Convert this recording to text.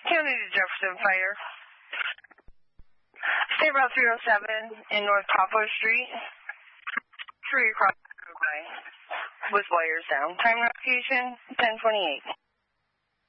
County to Jefferson Fire. State Route 307 in North Poplar Street. Tree across the roadway with wires down. Time notification 10:28.